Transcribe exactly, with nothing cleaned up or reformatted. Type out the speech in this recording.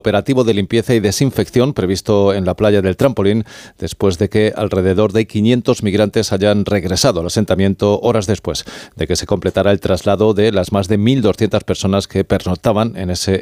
Operativo de limpieza y desinfección previsto en la playa del Trampolín después de que alrededor de quinientos migrantes hayan regresado al asentamiento horas después de que se completara el traslado de las más de mil doscientas personas que pernoctaban en ese